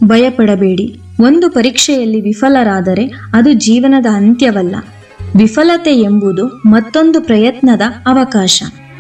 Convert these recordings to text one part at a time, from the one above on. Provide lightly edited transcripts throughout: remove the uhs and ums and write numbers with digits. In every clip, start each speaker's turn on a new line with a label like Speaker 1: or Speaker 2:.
Speaker 1: ಭಯಪಡಬೇಡಿ. ಒಂದು ಪರೀಕ್ಷೆಯಲ್ಲಿ ವಿಫಲರಾದರೆ ಅದು ಜೀವನದ ಅಂತ್ಯವಲ್ಲ. ವಿಫಲತೆ ಎಂಬುದು ಮತ್ತೊಂದು ಪ್ರಯತ್ನದ ಅವಕಾಶ.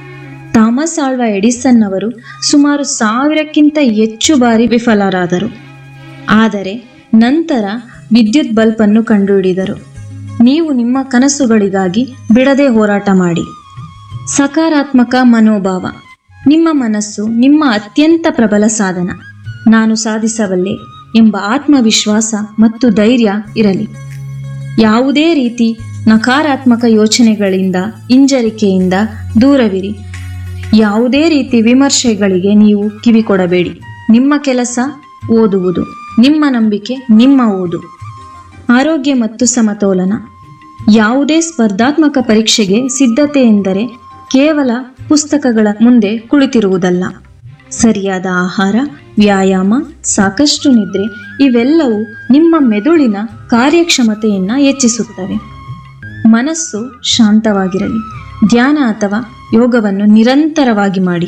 Speaker 1: ಥಾಮಸ್ ಆಲ್ವಾ ಎಡಿಸನ್ ಅವರು ಸುಮಾರು 1000ಕ್ಕಿಂತ ಹೆಚ್ಚು ಬಾರಿ ವಿಫಲರಾದರು. ಆದರೆ ನಂತರ ವಿದ್ಯುತ್ ಬಲ್ಬ್ ಅನ್ನು ಕಂಡುಹಿಡಿದರು. ನೀವು ನಿಮ್ಮ ಕನಸುಗಳಿಗಾಗಿ ಬಿಡದೆ ಹೋರಾಟ ಮಾಡಿ. ಸಕಾರಾತ್ಮಕ ಮನೋಭಾವ. ನಿಮ್ಮ ಮನಸ್ಸು ನಿಮ್ಮ ಅತ್ಯಂತ ಪ್ರಬಲ ಸಾಧನ. ನಾನು ಸಾಧಿಸಬಲ್ಲೆ ಎಂಬ ಆತ್ಮವಿಶ್ವಾಸ ಮತ್ತು ಧೈರ್ಯ ಇರಲಿ. ಯಾವುದೇ ರೀತಿ ನಕಾರಾತ್ಮಕ ಯೋಚನೆಗಳಿಂದ, ಹಿಂಜರಿಕೆಯಿಂದ ದೂರವಿರಿ. ಯಾವುದೇ ರೀತಿ ವಿಮರ್ಶೆಗಳಿಗೆ ನೀವು ಕಿವಿಕೊಡಬೇಡಿ. ನಿಮ್ಮ ಕೆಲಸ ಓದುವುದು, ನಿಮ್ಮ ನಂಬಿಕೆ ನಿಮ್ಮ ಓದು. ಆರೋಗ್ಯ ಮತ್ತು ಸಮತೋಲನ. ಯಾವುದೇ ಸ್ಪರ್ಧಾತ್ಮಕ ಪರೀಕ್ಷೆಗೆ ಸಿದ್ಧತೆ ಎಂದರೆ ಕೇವಲ ಪುಸ್ತಕಗಳ ಮುಂದೆ ಕುಳಿತಿರುವುದಲ್ಲ. ಸರಿಯಾದ ಆಹಾರ, ವ್ಯಾಯಾಮ, ಸಾಕಷ್ಟು ನಿದ್ರೆ ಇವೆಲ್ಲವೂ ನಿಮ್ಮ ಮೆದುಳಿನ ಕಾರ್ಯಕ್ಷಮತೆಯನ್ನು ಹೆಚ್ಚಿಸುತ್ತವೆ. ಮನಸ್ಸು ಶಾಂತವಾಗಿರಲಿ. ಧ್ಯಾನ ಅಥವಾ ಯೋಗವನ್ನು ನಿರಂತರವಾಗಿ ಮಾಡಿ.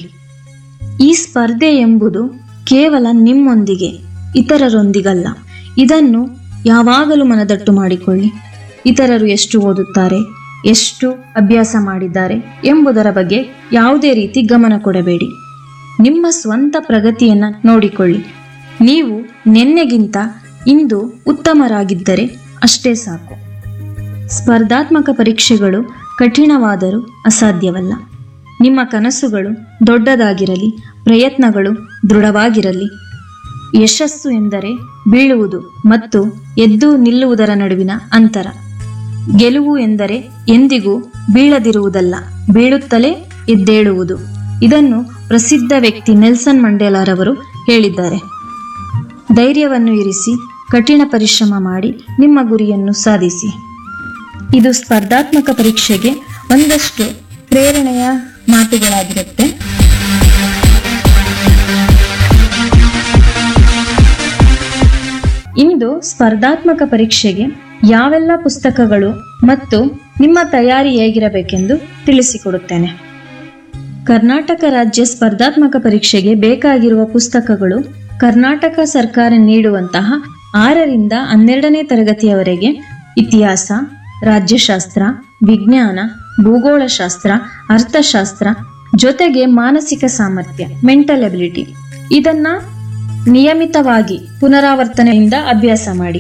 Speaker 1: ಈ ಸ್ಪರ್ಧೆ ಎಂಬುದು ಕೇವಲ ನಿಮ್ಮೊಂದಿಗೆ, ಇತರರೊಂದಿಗಲ್ಲ. ಇದನ್ನು ಯಾವಾಗಲೂ ಮನದಟ್ಟು ಮಾಡಿಕೊಳ್ಳಿ. ಇತರರು ಎಷ್ಟು ಓದುತ್ತಾರೆ, ಎಷ್ಟು ಅಭ್ಯಾಸ ಮಾಡಿದ್ದಾರೆ ಎಂಬುದರ ಬಗ್ಗೆ ಯಾವುದೇ ರೀತಿ ಗಮನ ಕೊಡಬೇಡಿ. ನಿಮ್ಮ ಸ್ವಂತ ಪ್ರಗತಿಯನ್ನು ನೋಡಿಕೊಳ್ಳಿ. ನೀವು ನಿನ್ನೆಗಿಂತ ಇಂದು ಉತ್ತಮರಾಗಿದ್ದರೆ ಅಷ್ಟೇ ಸಾಕು. ಸ್ಪರ್ಧಾತ್ಮಕ ಪರೀಕ್ಷೆಗಳು ಕಠಿಣವಾದರೂ ಅಸಾಧ್ಯವಲ್ಲ. ನಿಮ್ಮ ಕನಸುಗಳು ದೊಡ್ಡದಾಗಿರಲಿ, ಪ್ರಯತ್ನಗಳು ದೃಢವಾಗಿರಲಿ. ಯಶಸ್ಸು ಎಂದರೆ ಬೀಳುವುದು ಮತ್ತು ಎದ್ದು ನಿಲ್ಲುವುದರ ನಡುವಿನ ಅಂತರ. ಗೆಲುವು ಎಂದರೆ ಎಂದಿಗೂ ಬೀಳದಿರುವುದಲ್ಲ, ಬೀಳುತ್ತಲೇ ಎದ್ದೇಳುವುದು. ಇದನ್ನು ಪ್ರಸಿದ್ಧ ವ್ಯಕ್ತಿ ನೆಲ್ಸನ್ ಮಂಡೇಲಾರವರು ಹೇಳಿದ್ದಾರೆ. ಧೈರ್ಯವನ್ನು ಇರಿಸಿ, ಕಠಿಣ ಪರಿಶ್ರಮ ಮಾಡಿ ನಿಮ್ಮ ಗುರಿಯನ್ನು ಸಾಧಿಸಿ. ಇದು ಸ್ಪರ್ಧಾತ್ಮಕ ಪರೀಕ್ಷೆಗೆ ಒಂದಷ್ಟು ಪ್ರೇರಣೆಯ ಮಾತುಗಳಾಗಿರುತ್ತೆ. ಇಂದು ಸ್ಪರ್ಧಾತ್ಮಕ ಪರೀಕ್ಷೆಗೆ ಯಾವೆಲ್ಲ ಪುಸ್ತಕಗಳು ಮತ್ತು ನಿಮ್ಮ ತಯಾರಿ ಹೇಗಿರಬೇಕೆಂದು ತಿಳಿಸಿಕೊಡುತ್ತೇನೆ. ಕರ್ನಾಟಕ ರಾಜ್ಯ ಸ್ಪರ್ಧಾತ್ಮಕ ಪರೀಕ್ಷೆಗೆ ಬೇಕಾಗಿರುವ ಪುಸ್ತಕಗಳು ಕರ್ನಾಟಕ ಸರ್ಕಾರ ನೀಡುವಂತಹ 6ರಿಂದ 12ನೇ ತರಗತಿಯವರೆಗೆ ಇತಿಹಾಸ, ರಾಜ್ಯಶಾಸ್ತ್ರ, ವಿಜ್ಞಾನ, ಭೂಗೋಳಶಾಸ್ತ್ರ, ಅರ್ಥಶಾಸ್ತ್ರ, ಜೊತೆಗೆ ಮಾನಸಿಕ ಸಾಮರ್ಥ್ಯ, ಮೆಂಟಲ್ ಎಬಿಲಿಟಿ. ಇದನ್ನ ನಿಯಮಿತವಾಗಿ ಪುನರಾವರ್ತನೆಯಿಂದ ಅಭ್ಯಾಸ ಮಾಡಿ.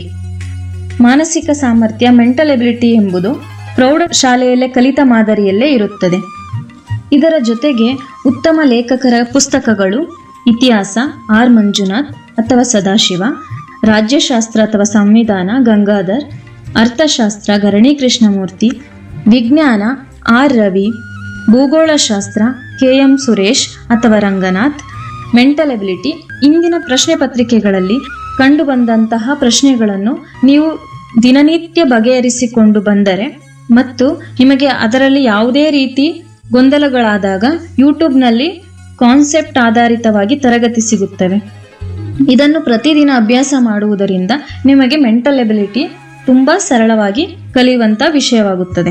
Speaker 1: ಮಾನಸಿಕ ಸಾಮರ್ಥ್ಯ, ಮೆಂಟಲ್ ಎಬಿಲಿಟಿ ಎಂಬುದು ಪ್ರೌಢಶಾಲೆಯಲ್ಲೇ ಕಲಿತ ಮಾದರಿಯಲ್ಲೇ ಇರುತ್ತದೆ. ಇದರ ಜೊತೆಗೆ ಉತ್ತಮ ಲೇಖಕರ ಪುಸ್ತಕಗಳು ಇತಿಹಾಸ ಆರ್ ಮಂಜುನಾಥ್ ಅಥವಾ ಸದಾಶಿವ, ರಾಜ್ಯಶಾಸ್ತ್ರ ಅಥವಾ ಸಂವಿಧಾನ ಗಂಗಾಧರ್, ಅರ್ಥಶಾಸ್ತ್ರ ಗರಣಿ ಕೃಷ್ಣಮೂರ್ತಿ, ವಿಜ್ಞಾನ ಆರ್ ರವಿ, ಭೂಗೋಳಶಾಸ್ತ್ರ KM ಸುರೇಶ್ ಅಥವಾ ರಂಗನಾಥ್, ಮೆಂಟಲ್ ಎಬಿಲಿಟಿ ಇಂದಿನ ಪ್ರಶ್ನೆ ಪತ್ರಿಕೆಗಳಲ್ಲಿ ಕಂಡುಬಂದಂತಹ ಪ್ರಶ್ನೆಗಳನ್ನು ನೀವು ದಿನನಿತ್ಯ ಬಗೆಹರಿಸಿಕೊಂಡು ಬಂದರೆ ಮತ್ತು ನಿಮಗೆ ಅದರಲ್ಲಿ ಯಾವುದೇ ರೀತಿ ಗೊಂದಲಗಳಾದಾಗ ಯೂಟ್ಯೂಬ್ನಲ್ಲಿ ಕಾನ್ಸೆಪ್ಟ್ ಆಧಾರಿತವಾಗಿ ತರಗತಿ ಸಿಗುತ್ತವೆ. ಇದನ್ನು ಪ್ರತಿದಿನ ಅಭ್ಯಾಸ ಮಾಡುವುದರಿಂದ ನಿಮಗೆ ಮೆಂಟಲ್ ಎಬಿಲಿಟಿ ತುಂಬ ಸರಳವಾಗಿ ಕಲಿಯುವಂಥ ವಿಷಯವಾಗುತ್ತದೆ.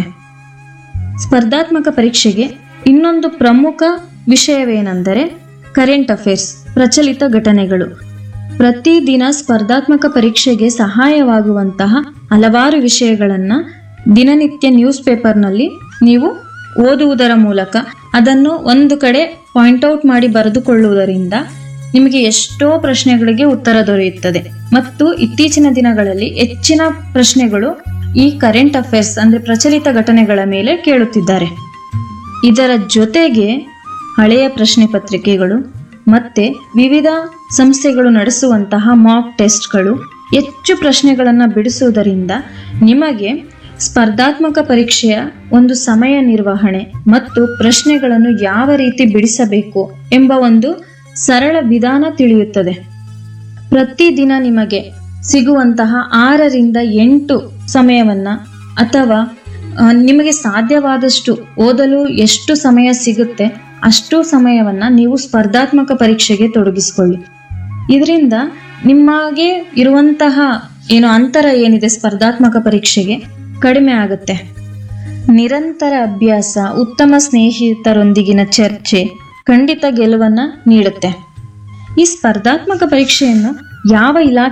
Speaker 1: ಸ್ಪರ್ಧಾತ್ಮಕ ಪರೀಕ್ಷೆಗೆ ಇನ್ನೊಂದು ಪ್ರಮುಖ ವಿಷಯವೇನೆಂದರೆ ಕರೆಂಟ್ ಅಫೇರ್ಸ್, ಪ್ರಚಲಿತ ಘಟನೆಗಳು. ಪ್ರತಿದಿನ ಸ್ಪರ್ಧಾತ್ಮಕ ಪರೀಕ್ಷೆಗೆ ಸಹಾಯವಾಗುವಂತಹ ಹಲವಾರು ವಿಷಯಗಳನ್ನು ದಿನನಿತ್ಯ ನ್ಯೂಸ್ ಪೇಪರ್ನಲ್ಲಿ ನೀವು ಓದುವುದರ ಮೂಲಕ ಅದನ್ನು ಒಂದು ಕಡೆ ಪಾಯಿಂಟ್ಔಟ್ ಮಾಡಿ ಬರೆದುಕೊಳ್ಳುವುದರಿಂದ ನಿಮಗೆ ಎಷ್ಟೋ ಪ್ರಶ್ನೆಗಳಿಗೆ ಉತ್ತರ ದೊರೆಯುತ್ತದೆ. ಮತ್ತು ಇತ್ತೀಚಿನ ದಿನಗಳಲ್ಲಿ ಹೆಚ್ಚಿನ ಪ್ರಶ್ನೆಗಳು ಈ ಕರೆಂಟ್ ಅಫೇರ್ಸ್ ಅಂದರೆ ಪ್ರಚಲಿತ ಘಟನೆಗಳ ಮೇಲೆ ಕೇಳುತ್ತಿದ್ದಾರೆ. ಇದರ ಜೊತೆಗೆ ಹಳೆಯ ಪ್ರಶ್ನೆ ಪತ್ರಿಕೆಗಳು ಮತ್ತೆ ವಿವಿಧ ಸಂಸ್ಥೆಗಳು ನಡೆಸುವಂತಹ ಮಾಕ್ ಟೆಸ್ಟ್ಗಳು ಹೆಚ್ಚು ಪ್ರಶ್ನೆಗಳನ್ನು ಬಿಡಿಸುವುದರಿಂದ ನಿಮಗೆ ಸ್ಪರ್ಧಾತ್ಮಕ ಪರೀಕ್ಷೆಯ ಒಂದು ಸಮಯ ನಿರ್ವಹಣೆ ಮತ್ತು ಪ್ರಶ್ನೆಗಳನ್ನು ಯಾವ ರೀತಿ ಬಿಡಿಸಬೇಕು ಎಂಬ ಒಂದು ಸರಳ ವಿಧಾನ ತಿಳಿಯುತ್ತದೆ. ಪ್ರತಿದಿನ ನಿಮಗೆ ಸಿಗುವಂತಹ 6ರಿಂದ 8 ಸಮಯವನ್ನ ಅಥವಾ ನಿಮಗೆ ಸಾಧ್ಯವಾದಷ್ಟು ಓದಲು ಎಷ್ಟು ಸಮಯ ಸಿಗುತ್ತೆ ಅಷ್ಟು ಸಮಯವನ್ನ ನೀವು ಸ್ಪರ್ಧಾತ್ಮಕ ಪರೀಕ್ಷೆಗೆ ತೊಡಗಿಸಿಕೊಳ್ಳಿ. ಇದರಿಂದ ನಿಮಗೆ ಇರುವಂತಹ ಅಂತರ ಏನಿದೆ ಸ್ಪರ್ಧಾತ್ಮಕ ಪರೀಕ್ಷೆಗೆ ಕಡಿಮೆ ಆಗುತ್ತೆ. ನಿರಂತರ ಅಭ್ಯಾಸ, ಉತ್ತಮ ಸ್ನೇಹಿತರೊಂದಿಗಿನ ಚರ್ಚೆ ಖಂಡಿತ ಗೆಲುವನ್ನ ನೀಡುತ್ತೆ. ಈ ಸ್ಪರ್ಧಾತ್ಮಕ ಪರೀಕ್ಷೆಯನ್ನು ಯಾವ ಇಲಾಖೆ